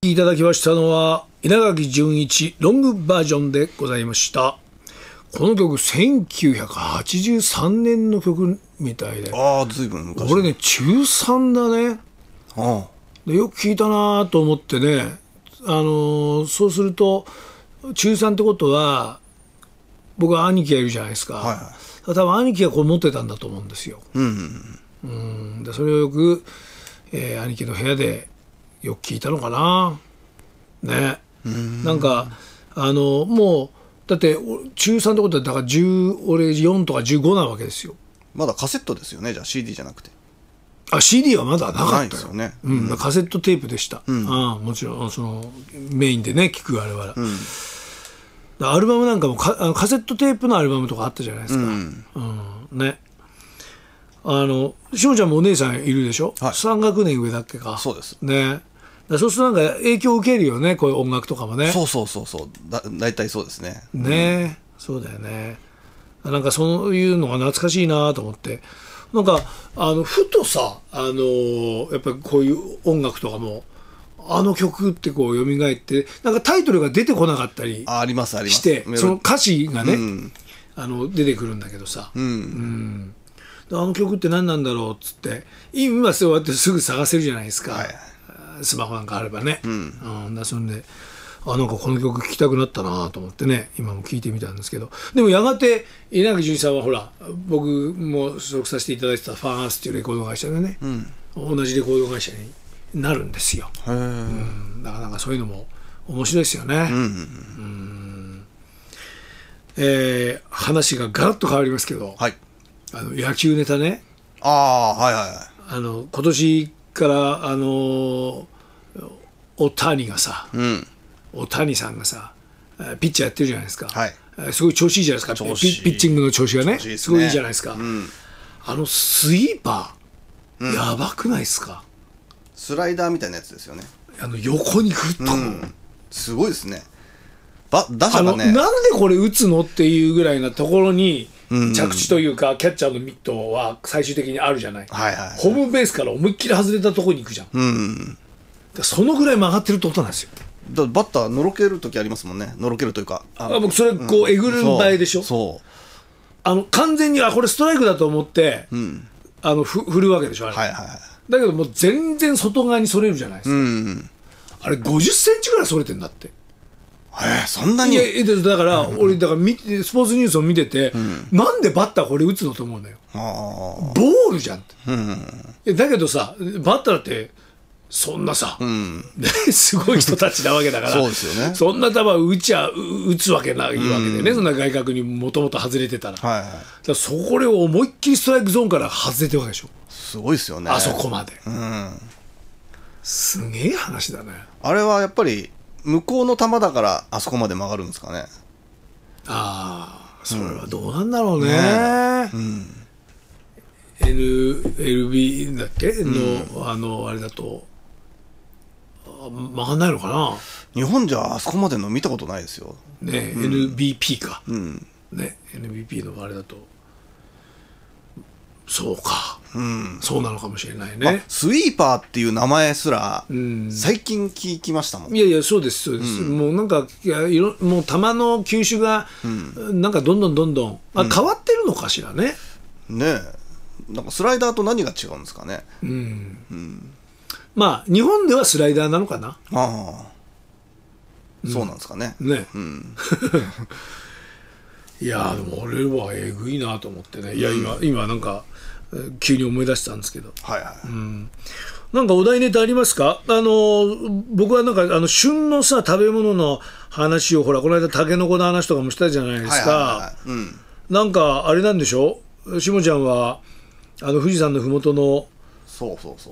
いただきましたのは稲垣潤一ロングバージョンでございました。この曲1983年の曲みたいで、 ずいぶん昔。 これね中3だね。でよく聞いたなと思ってね、そうすると中3ってことは僕は兄貴がいるじゃないですか、多分兄貴がこう持ってたんだと思うんですよ。でそれをよく、兄貴の部屋でよく聞いたのかなね。なんかもうだって中3ってことはだから俺4とか15なわけですよ。 まだカセットですよね。じゃあ CD じゃなくて。 CD はまだなかったよ。 ないですよね。 カセットテープでした。もちろんそのメインでね聞くあれは、アルバムなんかもカセットテープのアルバムとかあったじゃないですか。ね。しもちゃんもお姉さんいるでしょ、3学年上だっけか。 そうですね。そうするとなんか影響を受けるよね、こういう音楽とかもね。 そう大体そうですね。 ね、そうだよね。なんかそういうのが懐かしいなと思って、なんかふとさやっぱりこういう音楽とかも曲ってこう蘇ってなんかタイトルが出てこなかったりありますして、その歌詞がね、出てくるんだけどさ、曲って何なんだろうっつって今そうやってすぐ探せるじゃないですか、スマホなんかあればね。そんでなんかこの曲聴きたくなったなと思ってね、今も聴いてみたんですけど、でもやがて稲垣潤一さんはほら僕も所属させていただいてたファースっていうレコード会社でね、同じレコード会社になるんですよ。だからなんかそういうのも面白いですよね。話がガラッと変わりますけど、野球ネタね。今年からオタニがさ、オタニさんがさピッチャーやってるじゃないですか、すごい調子いいじゃないですか。ピッチングの調子がねすごいいいじゃないですか。スイーパー、やばくないですか。 スライダーみたいなやつですよね。 横にグッと、 すごいですね。打者がね、 なんでこれ打つのっていうぐらいなところに着地というか、キャッチャーのミットは最終的にあるじゃない。ホームベースから思いっきり外れたところに行くじゃん。そのぐらい曲がってるってことなんですよ。 バッターのろける時ありますもんね。のろけるというか、 僕それこうえぐる場合でしょ。完全にこれストライクだと思って振るわけでしょあれ。だけどもう全然外側にそれるじゃないですか。あれ50センチぐらいそれてんだって。 そんなに。 だから俺スポーツニュースを見てて、なんでバッターこれ打つのと思うのよ。ボールじゃんって。だけどさバッターってそんなさ、すごい人たちなわけだから、そんな球打つわけないわけでね、そんな外角にもともと外れてたら、そこを思いっきりストライクゾーンから外れてるわけでしょ。 すごいですよね、 あそこまで。すげえ話だね。 あれはやっぱり向こうの球だからあそこまで曲がるんですかね。 それはどうなんだろうね。NLB だっけのあれだと曲がんないのかな。 日本じゃあそこまでの見たことないですよね。NBP か、ね、NBP のあれだとそうか、そうなのかもしれないね。 スイーパーっていう名前すら最近聞きましたもん。 いやいやそうですそうです、もうなんかもう球の球種がなんかどんどん変わってるのかしらね。 なんかスライダーと何が違うんですかね。 まあ日本ではスライダーなのかな。 そうなんですかね。 いやでも俺はえぐいなと思ってね。いや今なんか急に思い出したんですけど、なんかお題ネタありますか。僕はなんか旬のさ食べ物の話をほらこの間タケノコの話とかもしたじゃないですか。なんかあれなんでしょ、しもちゃんは富士山のふもとの